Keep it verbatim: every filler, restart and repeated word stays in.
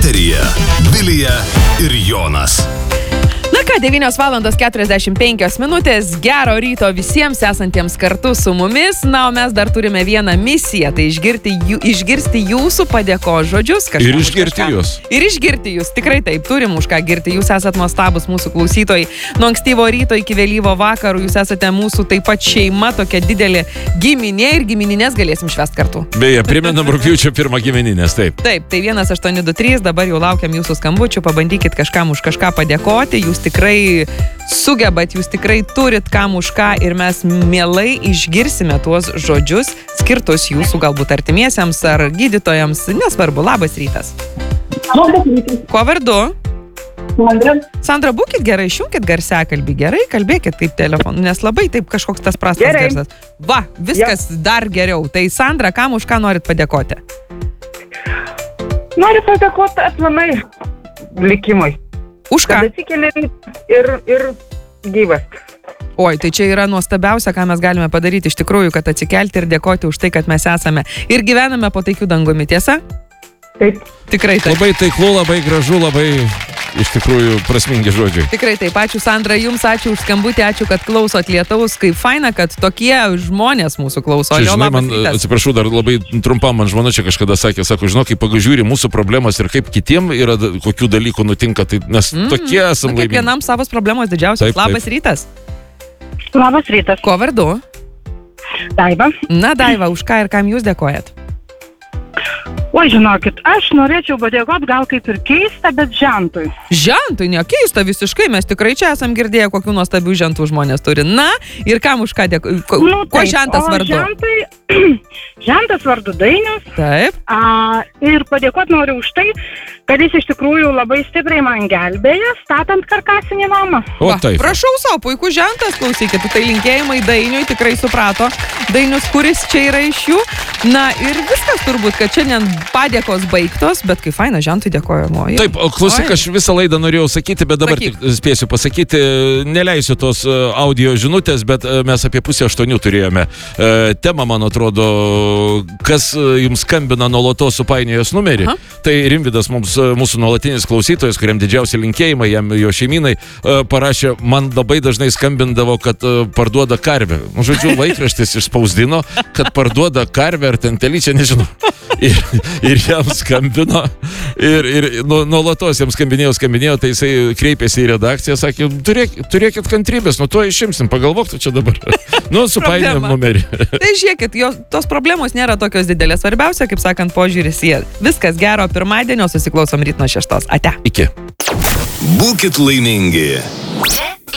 Eterija Vilija ir Jonas. Na ką, devynios valandos keturiasdešimt penkios minutės, gero ryto visiems esantiems kartu su mumis. Na, o mes dar turime vieną misiją, tai išgirti, jų, išgirsti jūsų padėko žodžius. Ir išgirti jūs. Ir išgirti jūs, tikrai taip, turim už ką girti. Jūs esat nuostabus mūsų klausytojai. Nuo ankstyvo ryto iki vėlyvo vakarų jūs esate mūsų taip pat šeima, tokia didelė giminė ir gimininės galėsim švęst kartu. Beje, primenam rugpjūčio pirmą gimininės, taip. Taip, tai vienas aštuoni du trys, dabar jau laukiam jūsų skambučių, pabandykit kažkam už kažką padėkoti. Jūs tikrai sugebat, jūs tikrai turit kam už ką ir mes mielai išgirsime tuos žodžius skirtus jūsų galbūt artimiesiems ar gydytojams, nesvarbu. Labas rytas. Labas rytas. Kuo vardu? Sandra. Sandra, būkit gerai, išjunkit garsiakalbį, gerai, kalbėkit taip telefonu, nes labai taip kažkoks tas prastas Gerai. garsas. Va, viskas ja. Dar geriau. Tai Sandra, kam už ką norit padėkoti? Noriu padėkoti aplamai likimui. Už ką? Kad atsikeli ir, ir gyvas. Oi, tai čia yra nuostabiausia, ką mes galime padaryti iš tikrųjų, kad atsikelti ir dėkoti už tai, kad mes esame ir gyvename po taikių dangumi, tiesa? Taip. Tikrai taip. Labai taiklu, labai gražu, labai iš tikrųjų prasmingi žodžiai. Tikrai taip. Ačiū Sandra, jums ačiū už skambutį, ačiū, kad klausot lietaus. Kaip faina, kad tokie žmonės mūsų klauso. Čia, žinai, man, atsiprašau, dar labai trumpam, man žmona čia kažkada sakė, sako, žinau, kaip pagažiūri mūsų problemas ir kaip kitiem yra kokių dalykų nutinka, tai mes mm, tokie esam laimingi. Kiekvienam savos problemos didžiausios. Taip, Labas taip. rytas. Labas rytas. Kuo vardu? Daiva. Na, Daiva, už ką ir kam jūs dėkojat? O, žinokit, aš norėčiau padėkoti gal kaip ir keista, bet žentui. Žentui, ne keista visiškai, mes tikrai čia esam girdėję, kokių nuostabių žentų žmonės turi. Na, ir kam už ką dėkojat? Ko, Nu, kuo taip, žentas o vardu? Žentai, žentas vardu Dainius. Taip. A, ir padėkoti noriu už tai, kad jis iš tikrųjų labai stipriai man gelbėja, statant karkasinį namą. O Va, taip. prašau savo, puikus žentas, klausykit, tai linkėjimai Dainiui, tikrai suprato Dainius, kuris čia yra iš jų. Na ir viskas turbūt, kad šiandien padėkos baigtos, bet kai faina, žentui dėkojamoji. Taip, o klausyk, aš visą laidą norėjau sakyti, bet dabar Sakyk. tik spėsiu pasakyti, neleisiu tos uh, audio žinutės, bet uh, mes apie pusę aštuonių turėjome uh, temą, man atrodo, kas uh, jums skambina nuolatos supainiojęs numerį. Aha. Tai Rimvydas mums, uh, mūsų nuolatinis klausytojas, kuriam didžiausi linkėjimai, jam jo šeiminai, uh, parašė, man labai dažnai skambindavo, kad uh, parduoda karvę. Nu, žodžiu, laikraštis išspausdino, kad parduoda karvę ar ten telyčią, nežinau. Ir, ir jam skambino ir, ir nu, nuolatos jam skambinėjo, skambinėjo, tai jisai kreipėsi į redakciją, sakė, turėk, turėkit kantrybės, nu to išimsim, pagalvok tu čia dabar. Nu, supainėjom numerį. Tai žiūrėkit, jo, tos problemos nėra tokios didelės. Svarbiausia, kaip sakant, požiūris į viskas gero pirmadienio, susiklausom ryt nuo šeštos. Ate. Iki. Būkit laimingi.